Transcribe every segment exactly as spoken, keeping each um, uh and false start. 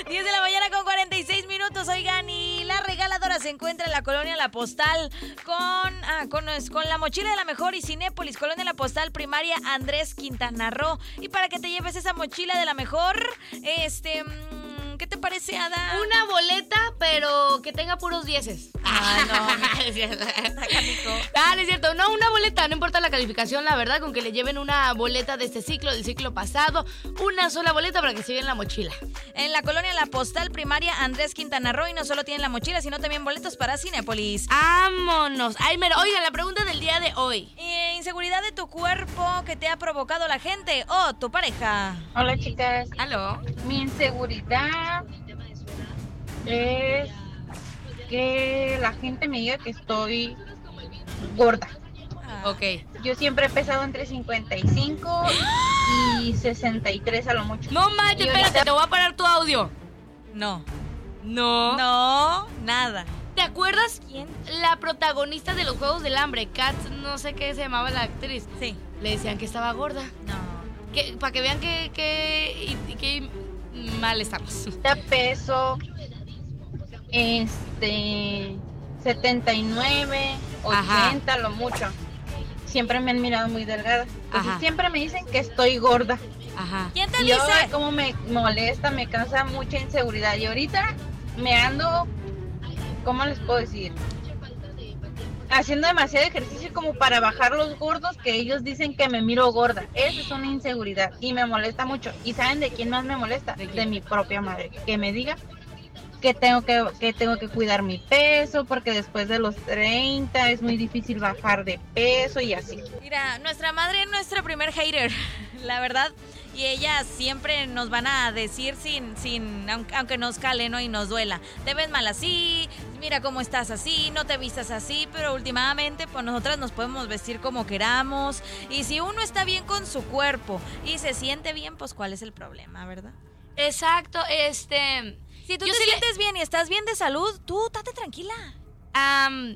diez de la mañana con cuarenta y seis minutos, oigan, y la regaladora se encuentra en la colonia La Postal con, ah, con, con la mochila de la mejor y Cinépolis, colonia La Postal, primaria Andrés Quintana Roo. Y para que te lleves esa mochila de la mejor, este... ¿qué te parece, Ada? Una boleta, pero que tenga puros dieces. Ah, no, es cierto. Ah, no es cierto. No, una boleta, no importa la calificación, la verdad, con que le lleven una boleta de este ciclo, del ciclo pasado, una sola boleta para que se lleven la mochila. En la colonia La Postal, primaria Andrés Quintana Roo, y no solo tienen la mochila, sino también boletos para Cinépolis. ¡Vámonos! Ay, mero, oigan, la pregunta del día de hoy. Eh, inseguridad de tu cuerpo que te ha provocado la gente o tu pareja. Hola, chicas. ¿Aló? Mi inseguridad es que la gente me diga que estoy gorda. Ah. Ok. Yo siempre he pesado entre cincuenta y cinco y sesenta y tres a lo mucho. No manches, Y espérate, ahorita- te voy a parar tu audio. No. No. No, nada. ¿Te acuerdas ¿Quién? la protagonista de los Juegos del Hambre, Kat, no sé qué se llamaba la actriz? Sí. Le decían que estaba gorda. No. Que, para que vean que, que, y- y que mal estamos. Ahorita peso este setenta y nueve, Ajá. ochenta a lo mucho. Siempre me han mirado muy delgada. Entonces Ajá. siempre me dicen que estoy gorda. Ajá. ¿Quién te Y yo, dice? como me molesta, me causa mucha inseguridad. Y ahorita me ando, ¿cómo les puedo decir? Haciendo demasiado ejercicio como para bajar los gordos que ellos dicen que me miro gorda. Esa es una inseguridad y me molesta mucho. ¿Y saben de quién más me molesta? ¿De De, quién? mi propia madre. Que me diga que tengo que, que tengo que cuidar mi peso porque después de los treinta es muy difícil bajar de peso y así. Mira, nuestra madre es nuestra primer hater, la verdad. Y ellas siempre nos van a decir sin, sin, aunque, aunque nos cale, ¿no? Y nos duela. Te ves mal así, mira cómo estás así, no te vistas así, pero últimamente pues nosotras nos podemos vestir como queramos. Y si uno está bien con su cuerpo y se siente bien, pues ¿cuál es el problema, verdad? Exacto, este... Si tú yo te sí le- sientes bien y estás bien de salud, tú date tranquila. Am,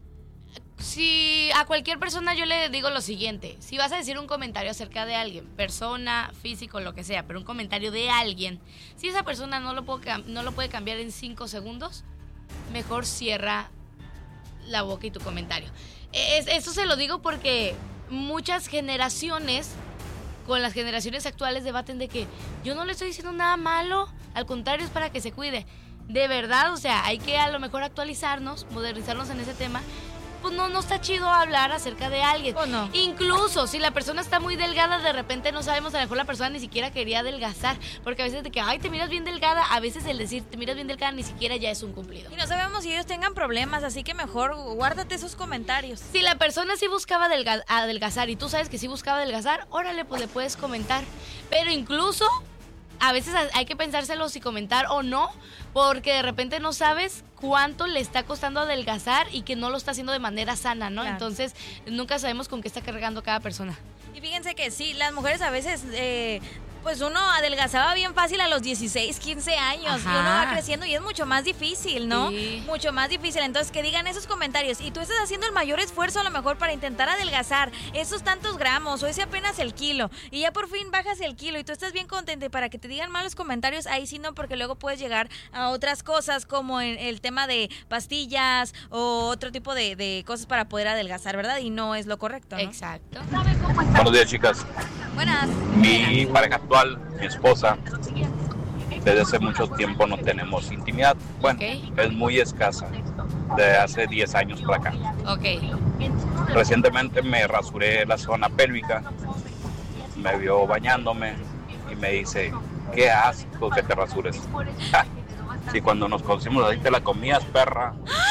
si a cualquier persona yo le digo lo siguiente, si vas a decir un comentario acerca de alguien, persona, físico, lo que sea, pero un comentario de alguien, si esa persona no lo, puedo, cam- no lo puede cambiar en cinco segundos, mejor cierra la boca y tu comentario. Es, eso se lo digo porque muchas generaciones, con las generaciones actuales, debaten de que yo no le estoy diciendo nada malo, al contrario es para que se cuide. De verdad, o sea, hay que a lo mejor actualizarnos, modernizarnos en ese tema. Pues no, no está chido hablar acerca de alguien. ¿O no? Incluso si la persona está muy delgada, de repente no sabemos, a lo mejor la persona ni siquiera quería adelgazar. Porque a veces de que, ay, te miras bien delgada, a veces el decir te miras bien delgada ni siquiera ya es un cumplido. Y no sabemos si ellos tengan problemas, así que mejor guárdate esos comentarios. Si la persona sí buscaba adelga- adelgazar y tú sabes que sí buscaba adelgazar, órale, pues le puedes comentar. Pero incluso a veces hay que pensárselo si comentar o no, porque de repente no sabes cuánto le está costando adelgazar y que no lo está haciendo de manera sana, ¿no? Claro. Entonces nunca sabemos con qué está cargando cada persona. Y fíjense que sí, las mujeres a veces, eh, pues uno adelgazaba bien fácil a los dieciséis, quince años. Ajá. Y uno va creciendo y es mucho más difícil, ¿no? Sí. Mucho más difícil. Entonces, que digan esos comentarios. Y tú estás haciendo el mayor esfuerzo a lo mejor para intentar adelgazar esos tantos gramos o ese apenas el kilo. Y ya por fin bajas el kilo y tú estás bien contenta. Y para que te digan malos comentarios, ahí sí no, porque luego puedes llegar a otras cosas como el, el tema de pastillas o otro tipo de, de cosas para poder adelgazar, ¿verdad? Y no es lo correcto, ¿no? Exacto. Buenos días, chicas. Buenas. Mi pareja actual, mi esposa, desde hace mucho tiempo no tenemos intimidad. Bueno, Ok. es muy escasa, de hace diez años para acá. Ok. Recientemente me rasuré la zona pélvica, me vio bañándome y me dice, qué asco que te rasures. Ja, si cuando nos conocimos ahí te la comías, perra.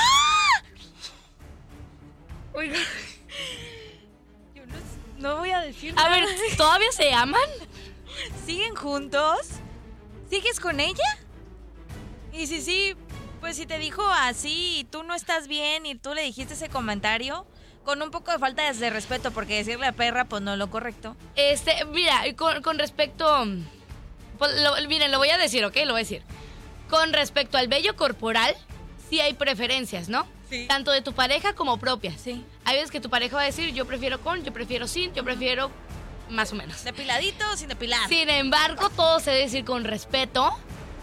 Oiga. Yo no, no voy a decir A nada. ver, ¿todavía se aman? ¿Siguen juntos? ¿Sigues con ella? Y si sí, pues si te dijo así y tú no estás bien y tú le dijiste ese comentario, con un poco de falta de respeto, porque decirle a perra, pues no es lo correcto. Este, mira, con, con respecto... pues, lo- miren, lo voy a decir, ¿ok? Lo voy a decir. Con respecto al vello corporal, sí hay preferencias, ¿no? Sí. Tanto de tu pareja como propias. Sí. Hay veces que tu pareja va a decir, yo prefiero con, yo prefiero sin, yo prefiero más o menos. ¿Depiladito o sin depilar? Sin embargo, todo se debe decir con respeto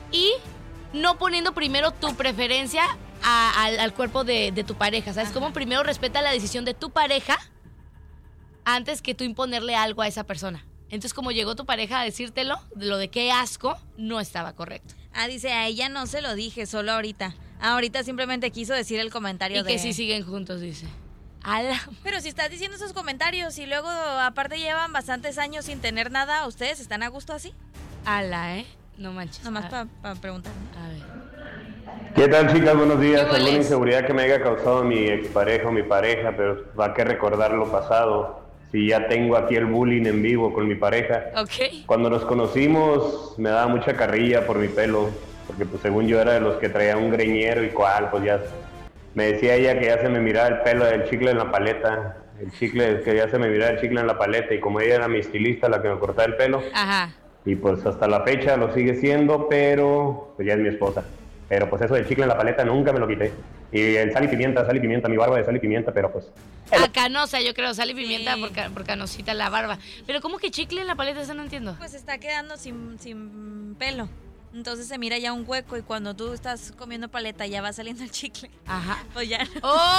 y no poniendo primero tu preferencia a, al, al cuerpo de, de tu pareja, ¿sabes? Como primero respeta la decisión de tu pareja antes que tú imponerle algo a esa persona. Entonces, como llegó tu pareja a decírtelo, lo de qué asco, no estaba correcto. Ah, dice, a ella no se lo dije, solo ahorita. Ahorita simplemente quiso decir el comentario y de... que sí siguen juntos, dice. Ala. Pero si estás diciendo esos comentarios y luego aparte llevan bastantes años sin tener nada, ¿ustedes están a gusto así? Ala, ¿eh? No manches. Nomás para pa preguntar. A ver. ¿Qué tal, chicas? Buenos días. ¿Qué Alguna hueles? inseguridad que me haya causado mi expareja o mi pareja, pero va a que recordar lo pasado. Si ya tengo aquí el bullying en vivo con mi pareja. Ok. Cuando nos conocimos me daba mucha carrilla por mi pelo, porque pues según yo era de los que traía un greñero y cual, pues ya me decía ella que ya se me miraba el pelo del chicle en la paleta, el chicle, que ya se me miraba el chicle en la paleta, y como ella era mi estilista, la que me cortaba el pelo, Ajá. y pues hasta la fecha lo sigue siendo, pero pues ya es mi esposa. Pero pues eso del chicle en la paleta nunca me lo quité. Y el sal y pimienta, sal y pimienta, mi barba de sal y pimienta, pero pues... A canosa, yo creo, sal y pimienta Sí. por, ca- por canosita la barba. Pero ¿cómo que chicle en la paleta? Eso no entiendo. Pues está quedando sin, sin pelo. Entonces se mira ya un hueco y cuando tú estás comiendo paleta ya va saliendo el chicle. Ajá. Pues ya.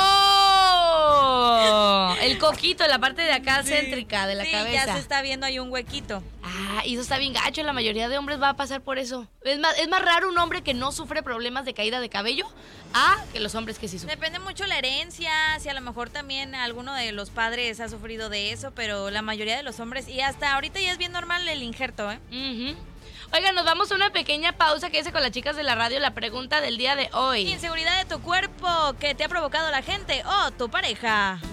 ¡Oh! El coquito, la parte de acá Sí. céntrica de la Sí, cabeza. ya se está viendo ahí un huequito. Ah, y eso está bien gacho. La mayoría de hombres va a pasar por eso. Es más, es más raro un hombre que no sufre problemas de caída de cabello a que los hombres que sí sufren. Depende mucho la herencia, si a lo mejor también alguno de los padres ha sufrido de eso, pero la mayoría de los hombres, y hasta ahorita ya es bien normal el injerto, ¿eh? Ujú. Oigan, nos vamos a una pequeña pausa. Quédese con las chicas de la radio. La pregunta del día de hoy. Inseguridad de tu cuerpo que te ha provocado la gente o tu pareja.